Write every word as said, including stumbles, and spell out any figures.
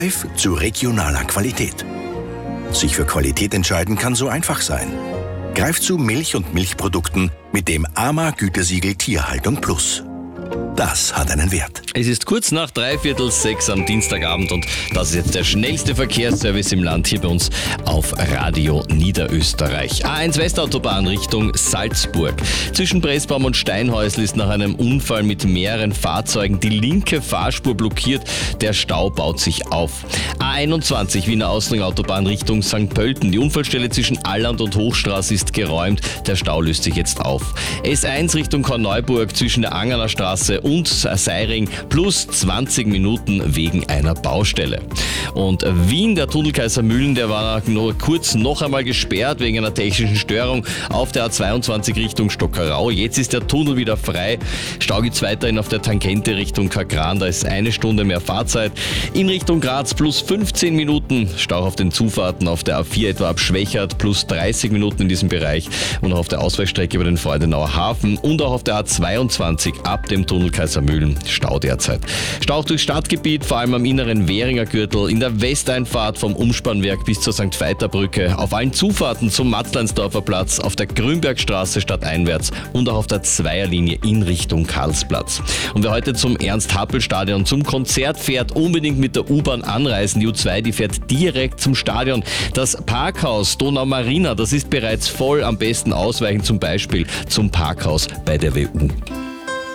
zu regionaler Qualität. Sich für Qualität entscheiden kann so einfach sein. Greif zu Milch und Milchprodukten mit dem A M A-Gütesiegel Tierhaltung Plus. Das hat einen Wert. Es ist kurz nach dreiviertel sechs am Dienstagabend und das ist jetzt der schnellste Verkehrsservice im Land hier bei uns auf Radio Niederösterreich. A eins Westautobahn Richtung Salzburg. Zwischen Pressbaum und Steinhäusl ist nach einem Unfall mit mehreren Fahrzeugen die linke Fahrspur blockiert. Der Stau baut sich auf. A einundzwanzig Wiener Außenringautobahn Richtung Sankt Pölten. Die Unfallstelle zwischen Alland und Hochstraße ist geräumt. Der Stau löst sich jetzt auf. S eins Richtung Korneuburg zwischen der Angerner Straße und Seiring plus zwanzig Minuten wegen einer Baustelle. Und Wien, der Tunnel Kaisermühlen, der war nur kurz noch einmal gesperrt wegen einer technischen Störung auf der A zweiundzwanzig Richtung Stockerau. Jetzt ist der Tunnel wieder frei. Stau gibt's weiterhin auf der Tangente Richtung Kagran, da ist eine Stunde mehr Fahrzeit. In Richtung Graz plus fünfzehn Minuten. Stau auf den Zufahrten auf der A vier etwa ab Schwächert plus dreißig Minuten in diesem Bereich und auch auf der Ausweichstrecke über den Freudenauer Hafen und auch auf der A zweiundzwanzig ab dem Tunnel Kaisermühlen Stau derzeit. Stau durchs Stadtgebiet, vor allem am inneren Währinger Gürtel, in der Westeinfahrt vom Umspannwerk bis zur Sankt Veiter Brücke, auf allen Zufahrten zum Matzleinsdorfer Platz, auf der Grünbergstraße stadteinwärts und auch auf der Zweierlinie in Richtung Karlsplatz. Und wer heute zum Ernst-Happel-Stadion zum Konzert fährt, unbedingt mit der U-Bahn anreisen. Die U zwei, die fährt direkt zum Stadion. Das Parkhaus Donau Marina, das ist bereits voll. Am besten ausweichen, zum Beispiel zum Parkhaus bei der W U.